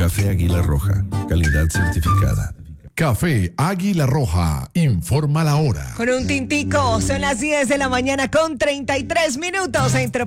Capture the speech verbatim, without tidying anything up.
Café Águila Roja, calidad certificada. Café Águila Roja, informa la hora. Con un tintico, son las diez de la mañana con treinta y tres minutos. Entre